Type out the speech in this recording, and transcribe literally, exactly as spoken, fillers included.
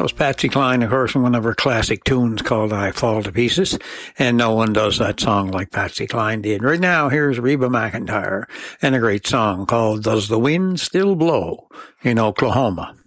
was Patsy Cline, of course, in one of her classic tunes called I Fall to Pieces. And no one does that song like Patsy Cline did. Right now, here's Reba McEntire and a great song called Does the Wind Still Blow in Oklahoma?